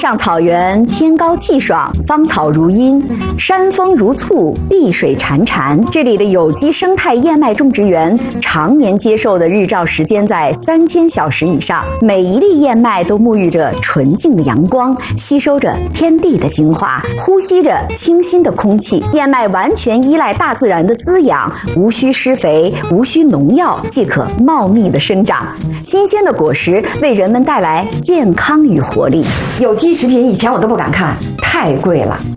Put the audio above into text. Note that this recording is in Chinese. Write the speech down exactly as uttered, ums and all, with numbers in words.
上草原，天高气爽，芳草如茵，山风如簇，碧水潺潺。这里的有机生态燕麦种植园常年接受的日照时间在三千小时以上，每一粒燕麦都沐浴着纯净的阳光，吸收着天地的精华，呼吸着清新的空气。燕麦完全依赖大自然的滋养，无需施肥，无需农药，即可茂密的生长。新鲜的果实为人们带来健康与活力。 有机食品以前我都不敢看，太贵了。